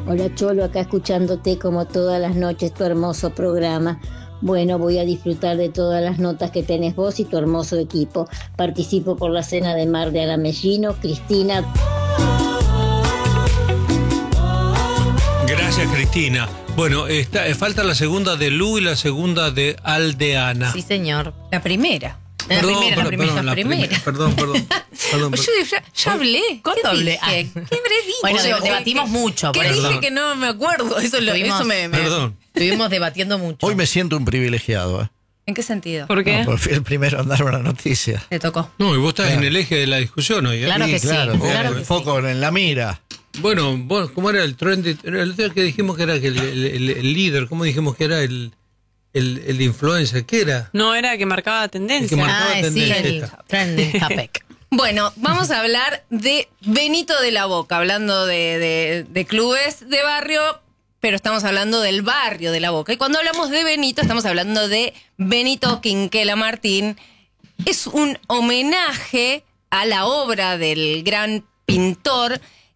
Hola Cholo, acá escuchándote como todas las noches tu hermoso programa. Bueno, voy a disfrutar de todas las notas que tenés vos y tu hermoso equipo. Participo por la cena de Mar de Alamellino, Cristina. Gracias, Cristina. Bueno, falta la segunda de Lu y la segunda de Aldeana. Sí, señor. La primera. Perdón. Perdón. Yo ya hablé. ¿Cuándo hablé? Dije? ¿Qué habré dicho? Bueno, debatimos mucho. ¿Qué por eso. dije que no me acuerdo? Eso me... Perdón. Estuvimos debatiendo mucho. Hoy me siento un privilegiado, ¿eh? ¿En qué sentido? ¿Por qué? No, porque fui el primero en dar una noticia. Te tocó. No, y vos estás en el eje de la discusión hoy. Claro que sí. Claro, Claro que el foco en la mira. Bueno, vos, ¿cómo era el trend? El día que dijimos que era el líder, ¿cómo dijimos que era el influencer? ¿Qué era? No, era que marcaba tendencia. Es que marcaba sí, tendencia. el trending topic. Bueno, vamos a hablar de Benito de la Boca, hablando de clubes de barrio, pero estamos hablando del barrio de la Boca. Y cuando hablamos de Benito, estamos hablando de Benito Quinquela Martín. Es un homenaje a la obra del gran pintor